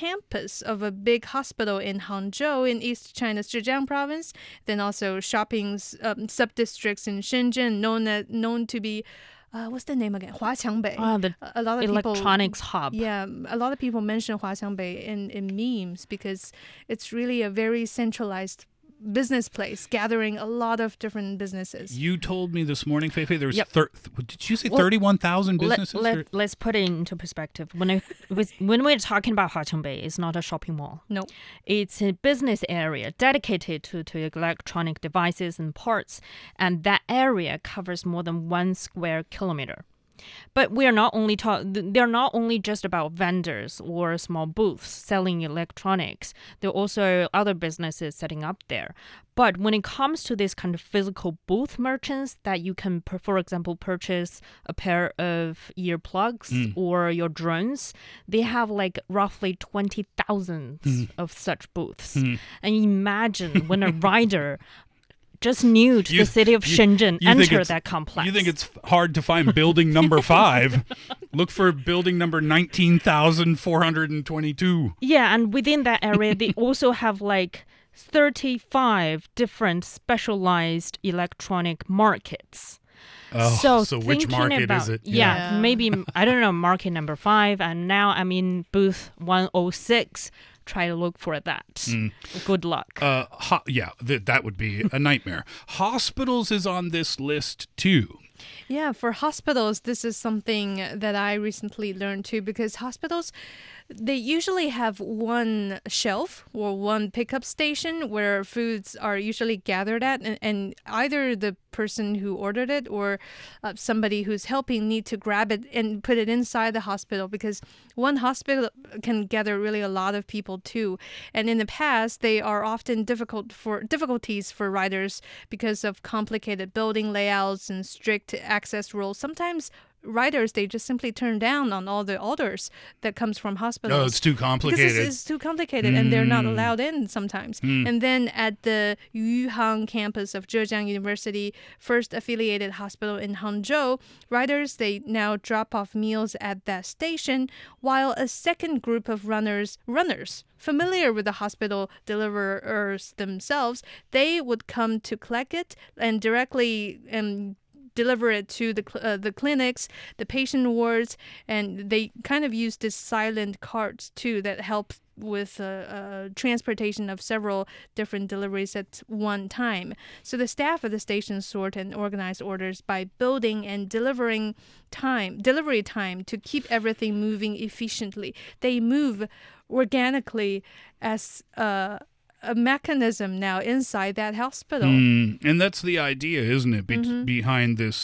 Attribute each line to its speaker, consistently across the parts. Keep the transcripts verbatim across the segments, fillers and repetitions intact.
Speaker 1: campus of a big hospital in Hangzhou in East China's Zhejiang province. Then also shopping um, sub-districts in Shenzhen known, as, known to be Uh, what's the name again? Huaqiangbei.
Speaker 2: Oh, the
Speaker 1: a lot of
Speaker 2: electronics
Speaker 1: people,
Speaker 2: hub.
Speaker 1: Yeah, a lot of people mention Huaqiangbei in, in memes because it's really a very centralized business place gathering a lot of different businesses.
Speaker 3: You told me this morning, Feifei, there's
Speaker 2: Yep.
Speaker 3: thir- did you say
Speaker 2: Well,
Speaker 3: thirty-one thousand businesses?
Speaker 2: Let,
Speaker 3: or-
Speaker 2: let, let's put it into perspective. When I, with, when we're talking about Huaqiangbei, it's not a shopping mall.
Speaker 1: No.
Speaker 2: It's a business area dedicated to, to electronic devices and parts, and that area covers more than one square kilometer. But we are not only ta- they're not only just about vendors or small booths selling electronics. There are also other businesses setting up there. But when it comes to this kind of physical booth merchants that you can, for example, purchase a pair of earplugs mm. or your drones, they have like roughly twenty thousand mm. of such booths. Mm. And imagine when a rider just new to
Speaker 3: you,
Speaker 2: the city of
Speaker 3: you,
Speaker 2: Shenzhen
Speaker 3: you
Speaker 2: enter that complex.
Speaker 3: You think it's hard to find building number five? Look for building number nineteen thousand four hundred twenty-two.
Speaker 2: Yeah, and within that area, they also have like thirty-five different specialized electronic markets.
Speaker 3: Oh,
Speaker 2: so,
Speaker 3: so which market
Speaker 2: about,
Speaker 3: is it?
Speaker 2: Yeah, yeah, maybe, I don't know, market number five. And now I'm in booth one oh six. Try to look for that. Mm. Good luck.
Speaker 3: Uh, ho- yeah, th- that would be a nightmare. Hospitals is on this list too.
Speaker 1: Yeah, for hospitals, this is something that I recently learned too, because hospitals, they usually have one shelf or one pickup station where foods are usually gathered at, and, and either the person who ordered it or uh, somebody who's helping need to grab it and put it inside the hospital, because one hospital can gather really a lot of people too. And in the past, they are often difficult for difficulties for riders because of complicated building layouts and strict access rules. Sometimes riders, they just simply turn down on all the orders that comes from hospitals.
Speaker 3: No, it's too complicated.
Speaker 1: Because it's, it's too complicated, mm. and they're not allowed in sometimes. Mm. And then at the Yuhang campus of Zhejiang University, first affiliated hospital in Hangzhou, riders, they now drop off meals at that station, while a second group of runners, runners, familiar with the hospital deliverers themselves, they would come to collect it and directly um, deliver it to the uh, the clinics, the patient wards, and they kind of use this silent carts too that help with uh, uh, transportation of several different deliveries at one time. So the staff of the station sort and organize orders by building and delivering time, delivery time to keep everything moving efficiently. They move organically as uh, a mechanism now inside that hospital.
Speaker 3: Mm, and that's the idea, isn't it, Be- mm-hmm. behind this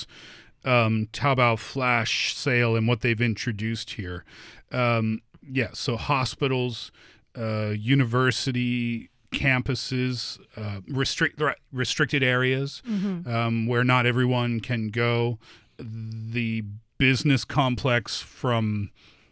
Speaker 3: um, Taobao flash sale and what they've introduced here. Um, yeah, so hospitals, uh, university campuses, uh, restrict restricted areas mm-hmm. um, where not everyone can go. The business complex from...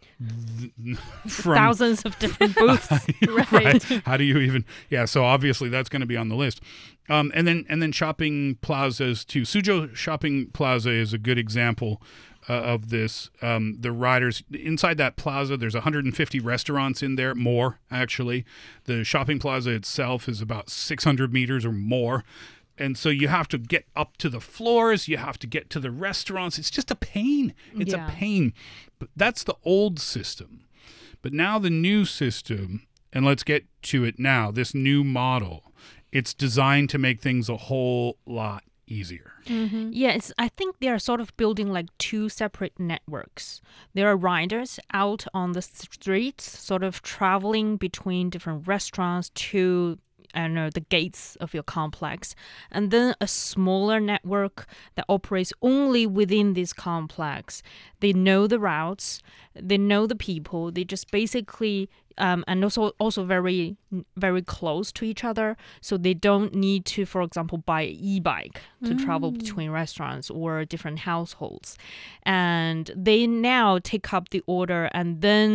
Speaker 2: From, thousands of different booths.
Speaker 3: right. right. How do you even? Yeah. So obviously that's going to be on the list. Um, and then and then shopping plazas too. Suzhou Shopping Plaza is a good example uh, of this. Um, the riders inside that plaza, there's one hundred fifty restaurants in there, more actually. The shopping plaza itself is about six hundred meters or more. And so you have to get up to the floors. You have to get to the restaurants. It's just a pain. It's yeah. a pain. But that's the old system. But now the new system, and let's get to it now, this new model, it's designed to make things a whole lot easier.
Speaker 2: Mm-hmm. Yes, I think they are sort of building like two separate networks. There are riders out on the streets, sort of traveling between different restaurants to I don't know, the gates of your complex, and then a smaller network that operates only within this complex. They know the routes, they know the people, they just basically, um, and also also very, very close to each other, so they don't need to, for example, buy an e-bike to mm. travel between restaurants or different households. And they now take up the order and then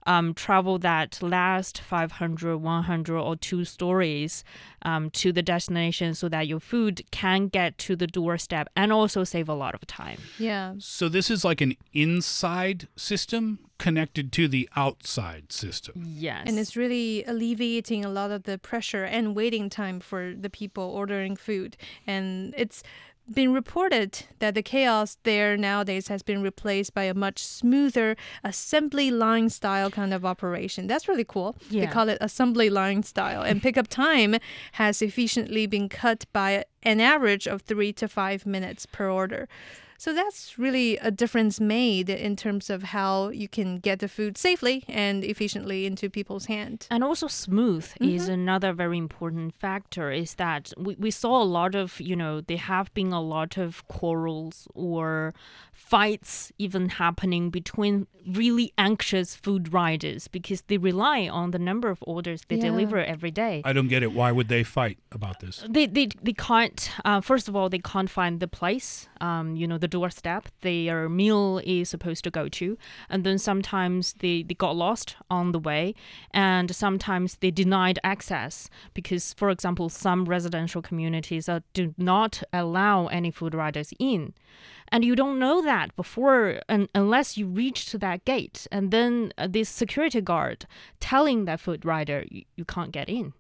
Speaker 2: um, travel that last five hundred, one hundred, or two stories um, to the destination so that your food can get to the doorstep and also save a lot of time.
Speaker 1: Yeah.
Speaker 3: So this is like an inside system connected to the outside system.
Speaker 2: Yes.
Speaker 1: And it's really alleviating a lot of the pressure and waiting time for the people ordering food. And it's been reported that the chaos there nowadays has been replaced by a much smoother assembly line style kind of operation. That's really cool.
Speaker 2: Yeah.
Speaker 1: They call it assembly line style. And pickup time has efficiently been cut by an average of three to five minutes per order. So that's really a difference made in terms of how you can get the food safely and efficiently into people's hands.
Speaker 2: And also smooth is another very important factor, is that we, we saw a lot of, you know, there have been a lot of quarrels or fights even happening between really anxious food riders because they rely on the number of orders they
Speaker 1: Yeah.
Speaker 2: deliver every day.
Speaker 3: I don't get it. Why would they fight about this?
Speaker 2: They, they, they can't, uh, first of all, they can't find the place, um, you know, the doorstep their meal is supposed to go to. And then sometimes they, they got lost on the way. And sometimes they denied access because, for example, some residential communities uh, do not allow any food riders in. And you don't know that before un- unless you reach to that gate. And then uh, this security guard telling that food rider, you, you can't get in.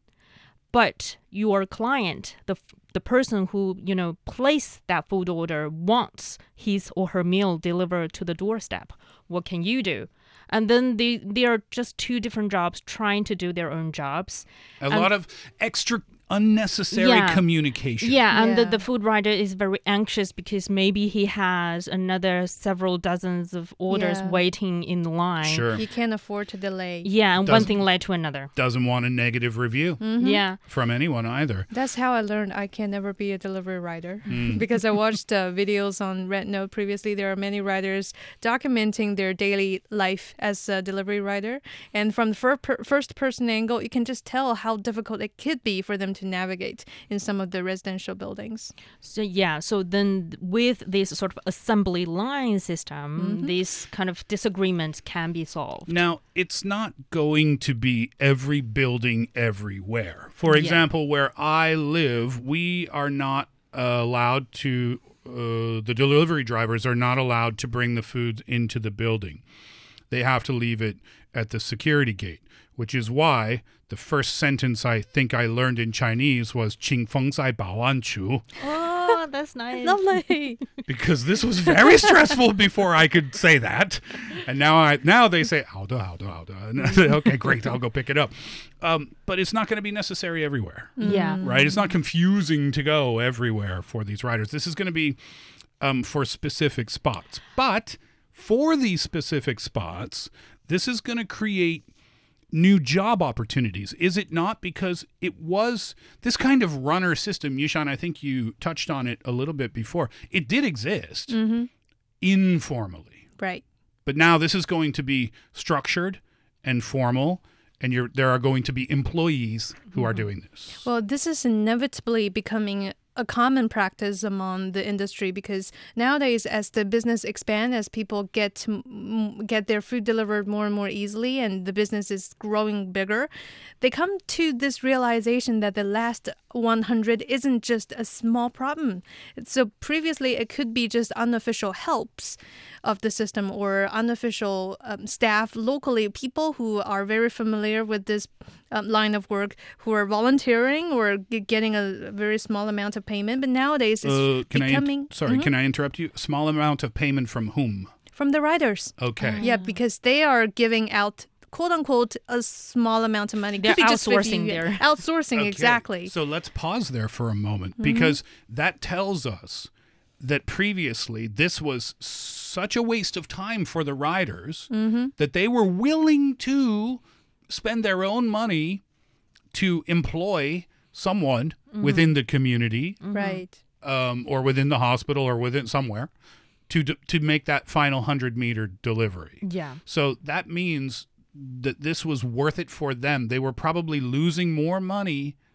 Speaker 2: But your client, the the person who, you know, placed that food order wants his or her meal delivered to the doorstep. What can you do? And then they, they are just two different jobs trying to do their own jobs.
Speaker 3: A
Speaker 2: And-
Speaker 3: lot of extra unnecessary
Speaker 2: Yeah.
Speaker 3: communication.
Speaker 2: Yeah, and The,
Speaker 1: Yeah.
Speaker 2: the food rider is very anxious because maybe he has another several dozens of orders
Speaker 1: Yeah.
Speaker 2: waiting in line.
Speaker 3: Sure.
Speaker 1: You can't afford to delay.
Speaker 2: Yeah, and one
Speaker 3: Doesn't-
Speaker 2: thing led to another.
Speaker 3: Doesn't want a negative review
Speaker 2: Yeah.
Speaker 3: from anyone either.
Speaker 1: That's how I learned I can never be a delivery rider
Speaker 3: Mm.
Speaker 1: because I watched uh, videos on Red Note previously. There are many riders documenting their daily life as a delivery rider. And from the fir- per- first person angle, you can just tell how difficult it could be for them to navigate in some of the residential buildings.
Speaker 2: So yeah, so then with this sort of assembly line system, these kind of disagreements can be solved.
Speaker 3: Now, it's not going to be every building everywhere. For
Speaker 2: Yeah.
Speaker 3: example, where I live, we are not uh, allowed to, uh, the delivery drivers are not allowed to bring the food into the building. They have to leave it at the security gate, which is why the first sentence I think I learned in Chinese was 请封在保安处,
Speaker 2: Oh, that's nice.
Speaker 1: Lovely.
Speaker 3: because this was very stressful before I could say that. And now I now they say 好的,好的,好的. And I say, okay, great, I'll go pick it up. Um, but it's not going to be necessary everywhere,
Speaker 2: Yeah.
Speaker 3: right? It's not confusing to go everywhere for these riders. This is going to be um, for specific spots. But for these specific spots, this is going to create new job opportunities, is it not? Because it was this kind of runner system, Yushan, I think you touched on it a little bit before. It did exist informally.
Speaker 1: Right.
Speaker 3: But now this is going to be structured and formal, and you're, there are going to be employees who are doing this.
Speaker 1: Well, this is inevitably becoming a common practice among the industry because nowadays, as the business expands, as people get to, m- get their food delivered more and more easily, and the business is growing bigger, they come to this realization that the last one hundred isn't just a small problem. So previously, it could be just unofficial helps of the system or unofficial um, staff locally, people who are very familiar with this um, line of work, who are volunteering or g- getting a very small amount of payment. But nowadays, it's
Speaker 3: Uh, can I in-
Speaker 1: becoming
Speaker 3: sorry,
Speaker 1: Mhm.
Speaker 3: can I interrupt you? Small amount of payment from whom?
Speaker 1: from the riders.
Speaker 3: Okay.
Speaker 1: Yeah, because they are giving out, quote unquote, a small amount of money.
Speaker 2: They're
Speaker 1: Could be just
Speaker 2: outsourcing
Speaker 1: fifty
Speaker 2: their-
Speaker 1: outsourcing
Speaker 3: Okay,
Speaker 1: exactly.
Speaker 3: So let's pause there for a moment because that tells us that previously this was such a waste of time for the riders that they were willing to spend their own money to employ someone within the community
Speaker 1: Right.
Speaker 3: um, or within the hospital or within somewhere to d- to make that final one hundred meter delivery.
Speaker 2: Yeah.
Speaker 3: So that means that this was worth it for them. They were probably losing more money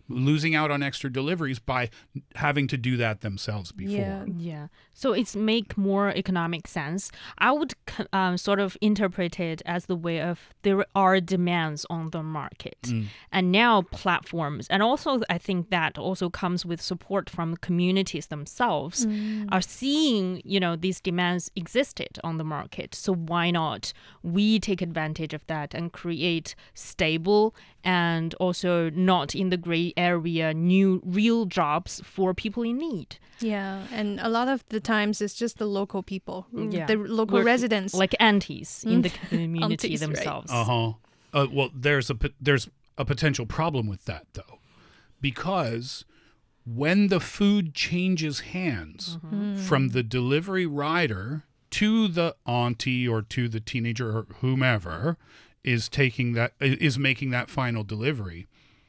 Speaker 3: losing out on extra deliveries by having to do that themselves before.
Speaker 1: Yeah.
Speaker 2: Yeah. So it's make more economic sense. I would um, sort of interpret it as the way of there are demands on the market.
Speaker 3: Mm.
Speaker 2: And now platforms, and also I think that also comes with support from communities themselves,
Speaker 1: Mm.
Speaker 2: are seeing, you know, these demands existed on the market. So why not we take advantage of that and create stable and also not in the gray area new real jobs for people in need.
Speaker 1: Yeah, and a lot of the times it's just the local people,
Speaker 2: Yeah.
Speaker 1: the local
Speaker 2: We're
Speaker 1: residents.
Speaker 2: Like aunties in the community
Speaker 1: Aunties, right.
Speaker 2: themselves.
Speaker 3: Uh-huh. Uh, well, there's a pot- there's a potential problem with that though, because when the food changes hands from the delivery rider to the auntie or to the teenager or whomever is taking that is making that final delivery,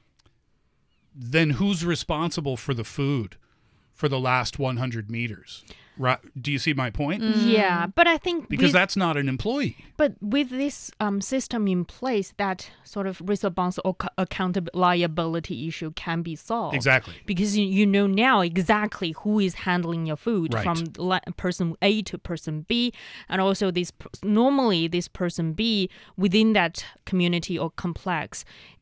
Speaker 3: then who's responsible for the food for the last one hundred meters? Right? Do you see my point?
Speaker 2: Yeah, but I think
Speaker 3: Because
Speaker 2: with,
Speaker 3: that's not an employee.
Speaker 2: but with this um, system in place, that sort of response or co- accountability liability issue can be solved.
Speaker 3: Exactly.
Speaker 2: Because you, you know now exactly who is handling your food
Speaker 3: Right.
Speaker 2: from la- person A to person B, and also this p- normally this person B within that community or complex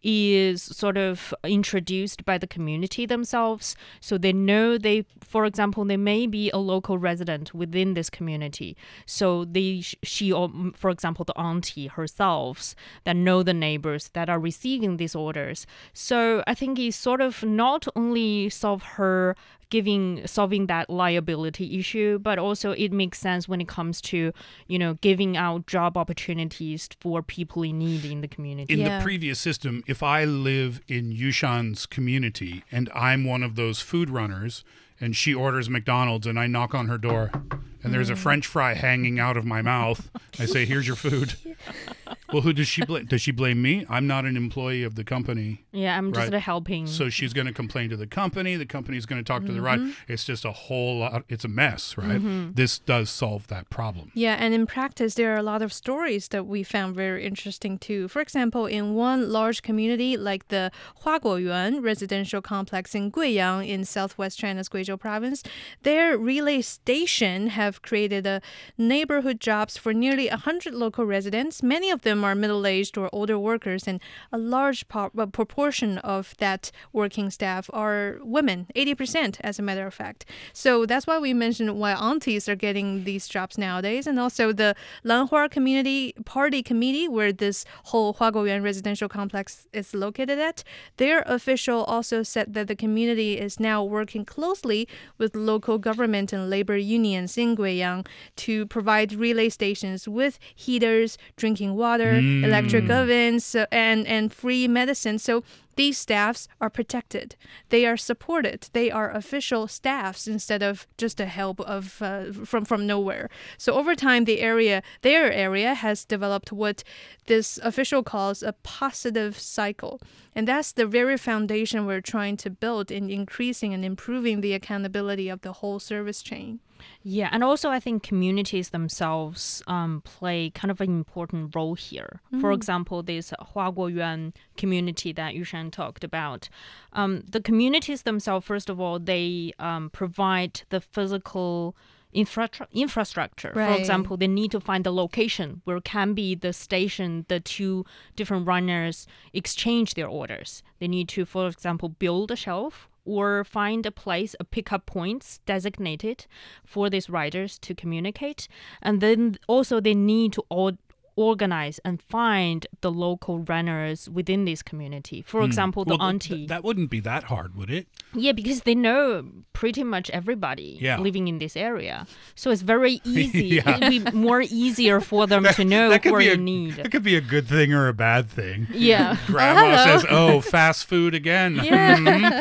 Speaker 2: is sort of introduced by the community themselves, so they know they, for example, they may be a local resident within this community, so they sh- she or mm, for example the auntie herself that know the neighbors that are receiving these orders. So I think it's sort of not only solve her giving solving that liability issue, but also it makes sense when it comes to, you know, giving out job opportunities for people in need in the community.
Speaker 3: In
Speaker 1: Yeah.
Speaker 3: the previous system, if I live in Yushan's community and I'm one of those food runners and she orders McDonald's and I knock on her door and there's a French fry hanging out of my mouth, I say, "Here's your food." Well, who does she blame? Does she blame me? I'm not an employee of the company.
Speaker 2: Yeah, I'm just
Speaker 3: Right.
Speaker 2: helping.
Speaker 3: So she's going to complain to the company. The company's going to talk to the rider. It's just a whole lot. It's a mess, right? This does solve that problem.
Speaker 1: Yeah, and in practice, there are a lot of stories that we found very interesting too. For example, in one large community like the Huaguoyuan residential complex in Guiyang in southwest China's Guizhou province, their relay station have created a neighborhood jobs for nearly one hundred local residents. Many of them are middle-aged or older workers, and a large po- uh, proportion of that working staff are women, eighty percent as a matter of fact. So that's why we mentioned why aunties are getting these jobs nowadays. And also the Lanhua Community Party Committee, where this whole Huaguoyuan residential complex is located at, their official also said that the community is now working closely with local government and labor unions in Guiyang to provide relay stations with heaters, drinking water,
Speaker 3: Mm.
Speaker 1: electric ovens, so, and, and free medicine. So these staffs are protected. They are supported. They are official staffs instead of just a help of uh, from from nowhere. So over time, the area, their area, has developed what this official calls a positive cycle, and that's the very foundation we're trying to build in increasing and improving the accountability of the whole service chain.
Speaker 2: Yeah, and also I think communities themselves um, play kind of an important role here. For example, this Huaguoyuan community that Yushan talked about. Um, the communities themselves, first of all, they um, provide the physical infra- infrastructure. For
Speaker 1: Right.
Speaker 2: example, they need to find the location where can be the station, the two different runners exchange their orders. They need to, for example, build a shelf or find a place, a pickup points designated for these riders to communicate. And then also they need to all organize and find the local runners within this community. For example, the
Speaker 3: Well, th-
Speaker 2: auntie.
Speaker 3: th- that wouldn't be that hard, would it?
Speaker 2: Yeah, because they know pretty much everybody
Speaker 3: Yeah.
Speaker 2: living in this area. So it's very easy.
Speaker 3: Yeah.
Speaker 2: It'd be more easier for them to know
Speaker 3: that could
Speaker 2: who are
Speaker 3: be a,
Speaker 2: in need.
Speaker 3: That could be a good thing or a bad thing.
Speaker 2: Yeah.
Speaker 3: Grandma
Speaker 1: hello.
Speaker 3: says, "Oh, fast food again."
Speaker 1: Yeah.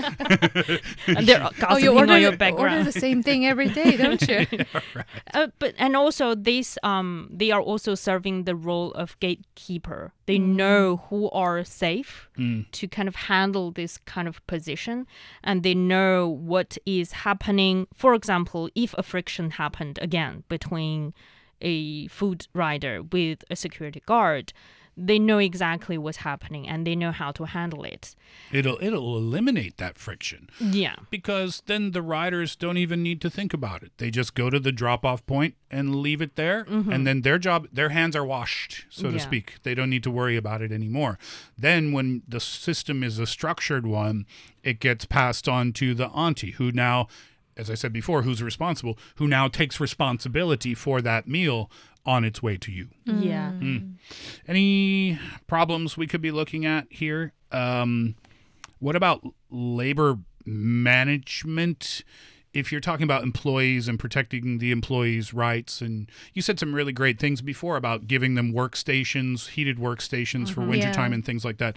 Speaker 2: And they're
Speaker 1: Oh,
Speaker 2: gossiping
Speaker 1: you order,
Speaker 2: on your
Speaker 1: order
Speaker 2: background.
Speaker 1: the same thing every day, don't you?
Speaker 2: Uh, but and also this um they are also serving the role of gatekeeper. They know who are safe to kind of handle this kind of position, and they know what is happening. For example, if a friction happened again between a food rider with a security guard, they know exactly what's happening and they know how to handle it.
Speaker 3: It'll it'll eliminate that friction.
Speaker 2: Yeah.
Speaker 3: Because then the riders don't even need to think about it. They just go to the drop-off point and leave it there, mm-hmm. and then their job, their hands are washed, so to
Speaker 2: Yeah.
Speaker 3: speak. They don't need to worry about it anymore. Then when the system is a structured one, it gets passed on to the auntie, who now, as I said before, who's responsible, who now takes responsibility for that meal on its way to you.
Speaker 2: Yeah.
Speaker 3: Mm. Any problems we could be looking at here? Um, what about labor management? If you're talking about employees and protecting the employees' rights, and you said some really great things before about giving them workstations, heated workstations mm-hmm. for wintertime
Speaker 1: Yeah.
Speaker 3: and things like that.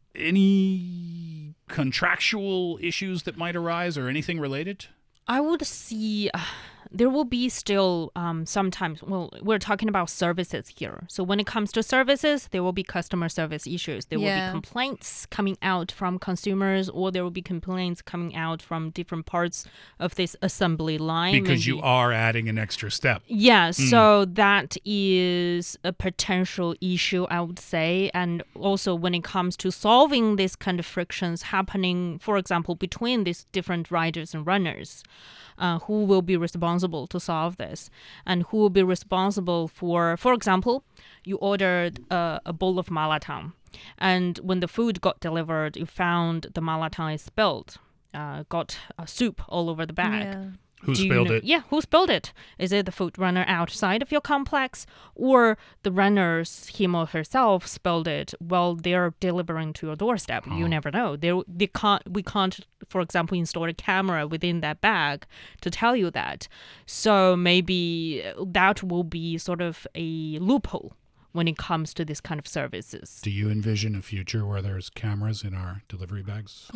Speaker 3: Any contractual issues that might arise or anything related?
Speaker 2: I would see uh, there will be still um, sometimes, well, we're talking about services here. So when it comes to services, there will be customer service issues. There will
Speaker 1: Yeah.
Speaker 2: be complaints coming out from consumers, or there will be complaints coming out from different parts of this assembly line.
Speaker 3: Because you
Speaker 2: maybe.
Speaker 3: are adding an extra step.
Speaker 2: Yeah, so that is a potential issue, I would say. And also when it comes to solving this kind of frictions happening, for example, between these different riders and runners, uh, who will be responsible to solve this? And who will be responsible for, for example, you ordered a, a bowl of malatang. And when the food got delivered, you found the malatang is spilled, uh, got uh, soup all over the bag.
Speaker 1: Yeah.
Speaker 3: Who
Speaker 2: Do you
Speaker 3: spilled
Speaker 2: know-
Speaker 3: it?
Speaker 2: Yeah, who spilled it? Is it the food runner outside of your complex, or the runners, him or herself, spilled it while they're delivering to your doorstep? You never know. They they can't. We can't, for example, install a camera within that bag to tell you that. So maybe that will be sort of a loophole when it comes to this kind of services.
Speaker 3: Do you envision a future where there's cameras in our delivery bags?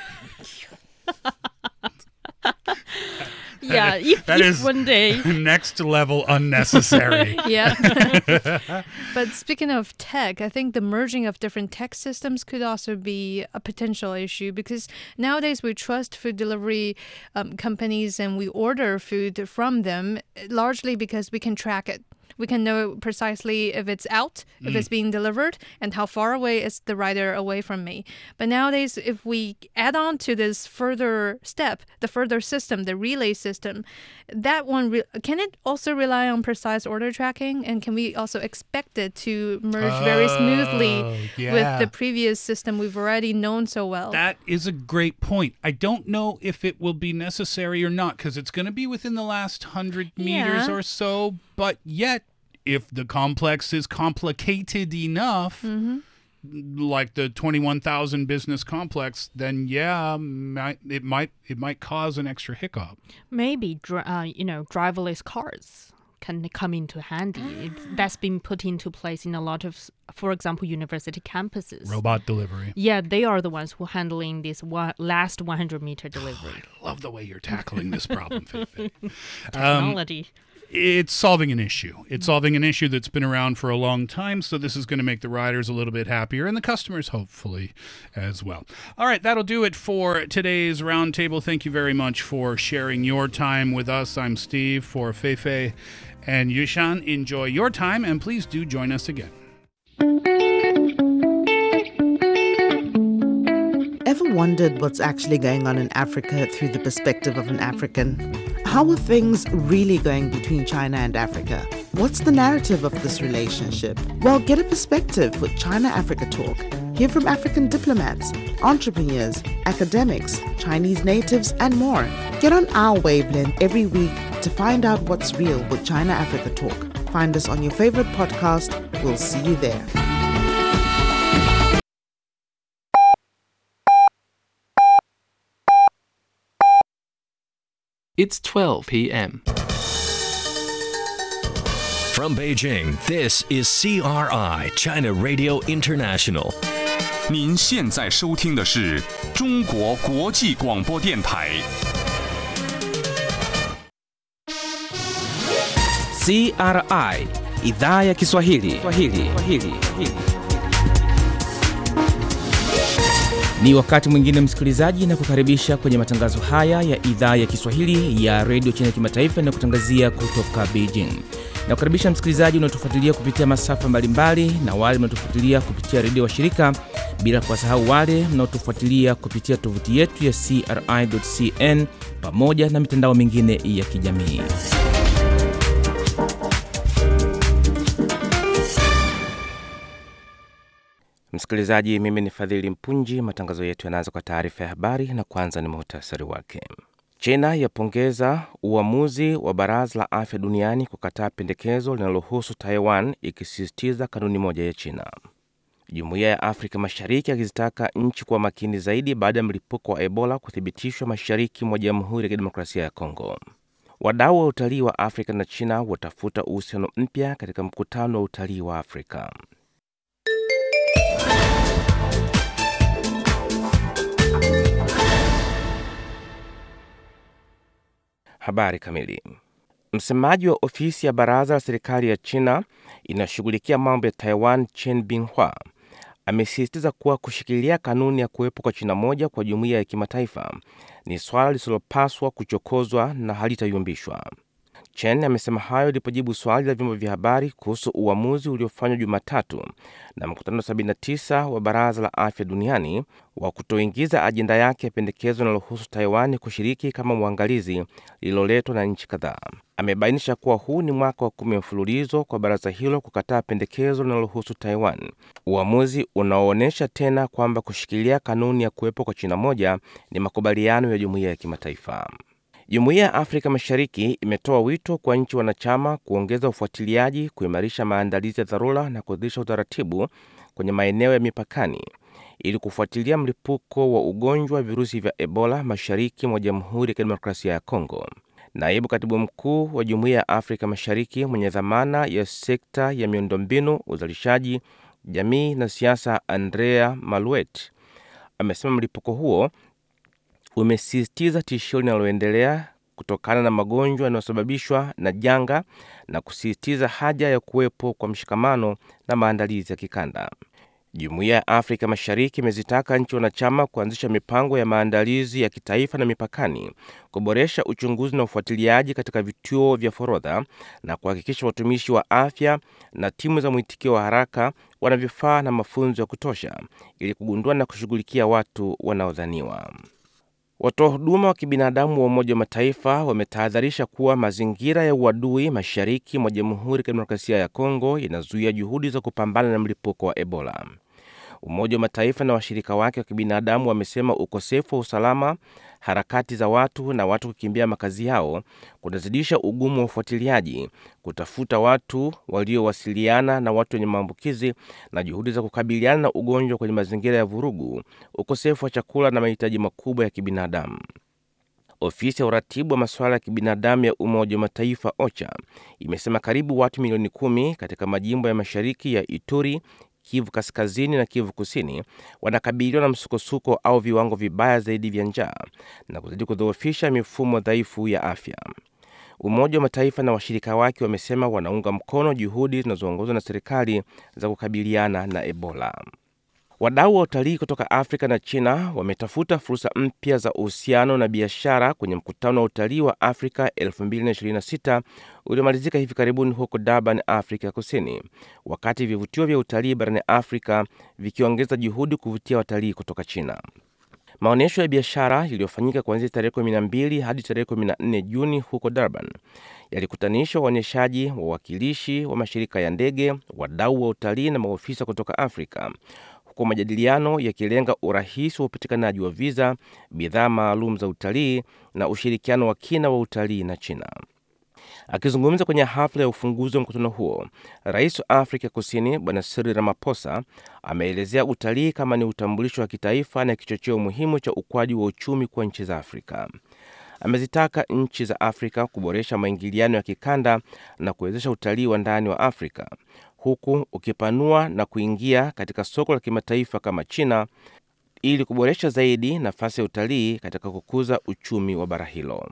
Speaker 2: Yeah, if,
Speaker 3: that
Speaker 2: if
Speaker 3: is-
Speaker 2: one day.
Speaker 3: Next level unnecessary.
Speaker 1: Yeah. But speaking of tech, I think the merging of different tech systems could also be a potential issue, because nowadays we trust food delivery um, companies and we order food from them largely because we can track it. We can know precisely if it's out, if it's being delivered, and how far away is the rider away from me. But nowadays, if we add on to this further step, the further system, the relay system, that one, re- can it also rely on precise order tracking? And can we also expect it to merge very smoothly
Speaker 3: Oh, yeah.
Speaker 1: with the previous system we've already known so well?
Speaker 3: That is a great point. I don't know if it will be necessary or not, because it's going to be within the last hundred meters
Speaker 1: Yeah.
Speaker 3: or so. But yet, if the complex is complicated enough, like the twenty-one thousand business complex, then yeah, might, it might it might cause an extra hiccup.
Speaker 2: Maybe, dri- uh, you know, driverless cars can come into handy. It's, that's been put into place in a lot of, for example, university campuses.
Speaker 3: Robot delivery.
Speaker 2: Yeah, they are the ones who are handling this one, last one hundred meter delivery.
Speaker 3: I love the way you're tackling this problem, Feifei.
Speaker 2: Technology.
Speaker 3: It's solving an issue. It's solving an issue that's been around for a long time, so this is going to make the riders a little bit happier and the customers hopefully as well. All right, that'll do it for today's roundtable. Thank you very much for sharing your time with us. I'm Steve for Feifei and Yushan. Enjoy your time, and please do join us again.
Speaker 4: Ever wondered what's actually going on in Africa through the perspective of an African? How are things really going between China and Africa? What's the narrative of this relationship? Well, get a perspective with China-Africa Talk. Hear from African diplomats, entrepreneurs, academics, Chinese natives, and more. Get on our wavelength every week to find out what's real with China-Africa Talk. Find us on your favorite podcast. We'll see you there.
Speaker 5: It's twelve p.m.
Speaker 6: From Beijing, this is C R I, China Radio International.
Speaker 7: 您现在收听的是中国国际广播电台。
Speaker 5: C R I, Idhaa ya Kiswahili. Swahili. Swahili. Ni wakati mwingine msikilizaji, na kukaribisha kwenye matangazo haya ya Idhaa ya Kiswahili ya Radio China Kimataifa na kutangazia kutoka Beijing. Na kukaribisha msikilizaji unaotufuatilia kupitia masafa mbalimbali na wale mnaotufuatilia kupitia redio wa shirika, bila kuwasahau wale mnaotufuatilia kupitia tovuti yetu ya c r i dot c n pamoja na mitandao mingine ya kijamii. Msikilizaji, mimi ni Fadhili Mpunji. Matangazo yetu yanaanza kwa taarifa ya habari na kwanza ni muhtasari wake. China yapongeza uamuzi wa Baraza la Afya Duniani kukataa pendekezo linalohusu Taiwan, ikisisitiza kanuni moja ya China. Jumuiya ya Afrika Mashariki yakizitaka nchi kwa makini zaidi baada ya mlipuko wa Ebola kuthibitishwa mashariki mwa Jamhuri ya Kidemokrasia ya Kongo. Wadau wa utalii wa Afrika na China watafuta uhusiano mpya katika mkutano wa utalii wa Afrika. Habari kamili. Msemaji wa ofisi ya baraza la serikali ya China inashughulikia mambo ya Taiwan, Chen Binghua, amesisitiza kuwa kushikilia kanuni ya kuwepo kwa China moja kwa jumuiya ya kimataifa ni swala lisilopaswa kuchokozwa na halitayumbishwa. Chen amesema hayo alipojibu swali la vyombo vya habari kuhusu uamuzi uliofanywa Jumatatu na mkutano sabini na tisa wa Baraza la Afya Duniani wa kutoingiza ajenda yake ya pendekezo linalohusu Taiwan kushiriki kama mwangalizi lililoletwa na nchi kadhaa. Amebainisha kuwa huu ni mwaka wa kumi mfululizo kwa baraza hilo kukataa pendekezo linalohusu Taiwan, uamuzi unaoonyesha tena kwamba kushikilia kanuni ya kuwepo kwa China moja ni makubaliano ya jumuiya ya kimataifa. Jumuiya ya Afrika Mashariki imetoa wito kwa nchi wanachama kuongeza ufuatiliaji, kuimarisha maandalizi ya dharura na kuanzisha utaratibu kwenye maeneo ya mipakani ili kufuatilia mlipuko wa ugonjwa wa virusi vya Ebola mashariki mwa Jamhuri ya Kidemokrasia ya Kongo. Naibu Katibu Mkuu wa Jumuiya ya Afrika Mashariki mwenye dhamana ya sekta ya miundombinu, uzalishaji, jamii na siasa, Andrea Maluet, amesema mlipuko huo umesisitiza tishio linaloendelea kutokana na magonjwa yanayosababishwa na janga na kusisitiza haja ya kuwepo kwa mshikamano na maandalizi ya kikanda. Jumuiya ya Afrika Mashariki imezitaka nchi wanachama kuanzisha mipango ya maandalizi ya kitaifa na mipakani, kuboresha uchunguzi na ufuatiliaji katika vituo vya forodha na kuhakikisha watumishi wa afya na timu za mwitikio wa haraka wana vifaa na mafunzo ya kutosha ili kugundua na kushughulikia watu wanaodhaniwa. Watoa huduma wa kibinadamu wa Umoja wa Mataifa wametahadharisha kuwa mazingira ya uadui mashariki mwa Jamhuri ya Kidemokrasia ya Kongo yanazuia juhudi za kupambana na mlipuko wa Ebola. Umoja wa Mataifa na washirika wake wa kibinadamu wamesema ukosefu wa usalama, harakati za watu na watu kukimbia makazi yao kunazidisha ugumu wa ufuatiliaji, kutafuta watu waliowasiliana na watu wenye maambukizi na juhudi za kukabiliana na ugonjwa kwenye mazingira ya vurugu, ukosefu wa chakula na mahitaji makubwa ya kibinadamu. Ofisi ya uratibu wa masuala ya kibinadamu ya Umoja wa Mataifa OCHA imesema karibu watu milioni kumi katika majimbo ya mashariki ya Ituri, Kivu Kaskazini na Kivu Kusini wanakabiliwa na msukosuko au viwango vibaya zaidi vya njaa na kuzidi kudhoofisha mifumo dhaifu ya afya. Umoja wa Mataifa na washirika wake wamesema wanaunga mkono juhudi zinazoongozwa na serikali za kukabiliana na Ebola. Wadau wa utalii kutoka Afrika na China wametafuta fursa mpya za uhusiano na biashara kwenye mkutano wa utalii wa Afrika elfu mbili na ishirini na sita uliomalizika hivi karibuni huko Durban, Afrika Kusini, wakati vivutio vya utalii barani Afrika vikiongeza juhudi kuvutia watalii kutoka China. Maonyesho ya biashara yaliyofanyika kuanzia tarehe kumi na mbili hadi tarehe kumi na nne Juni huko Durban yalikutanisha waonyeshaji, wawakilishi wa mashirika ya ndege, wadau wa utalii na maofisa kutoka Afrika, kwa majadiliano yakilenga urahisi wa upatikanaji wa visa, bidhaa maalum za utalii na ushirikiano wa kina wa utalii na China. Akizungumza kwenye hafla ya ufunguzi wa mkutano huo, Rais wa Afrika Kusini Bwana Cyril Ramaphosa ameelezea utalii kama ni utambulisho wa kitaifa na kichocheo muhimu cha ukuaji wa uchumi kwa nchi za Afrika. Amezitaka nchi za Afrika kuboresha maingiliano ya kikanda na kuwezesha utalii wa ndani wa Afrika, huku ukipanua na kuingia katika soko la kimataifa kama China ili kuboresha zaidi nafasi ya utalii katika kukuza uchumi wa bara hilo.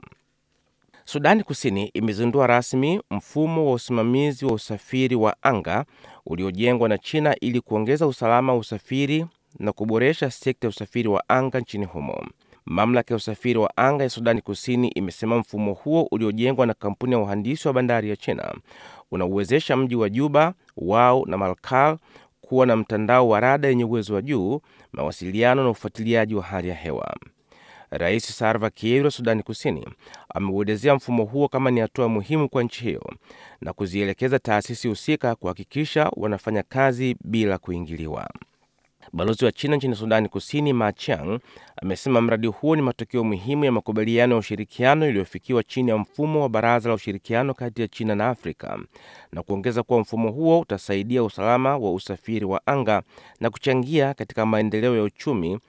Speaker 5: Sudani Kusini imezindua rasmi mfumo wa usimamizi wa usafiri wa anga uliojengwa na China ili kuongeza usalama wa usafiri na kuboresha sekta ya usafiri wa anga nchini humo. Mamlaka ya usafiri wa anga ya Sudani Kusini imesema mfumo huo uliojengwa na kampuni ya uhandisi wa bandari ya China unauwezesha mji wa Juba, Wau na Malakal kuwa na mtandao wa rada yenye uwezo wa juu, mawasiliano na ufuatiliaji wa hali ya hewa. Rais Salva Kiir wa Sudani Kusini ameuelezea mfumo huo kama ni hatua muhimu kwa nchi hiyo na kuzielekeza taasisi husika kuhakikisha wanafanya kazi bila kuingiliwa. Balozi wa China nchini Sudani Kusini Ma Chiang amesema mradi huo ni matokeo muhimu ya makubaliano ya ushirikiano yaliyofikiwa chini ya mfumo wa Baraza la Ushirikiano kati ya China na Afrika, na kuongeza kuwa mfumo huo utasaidia usalama wa usafiri wa anga na kuchangia katika maendeleo ya uchumi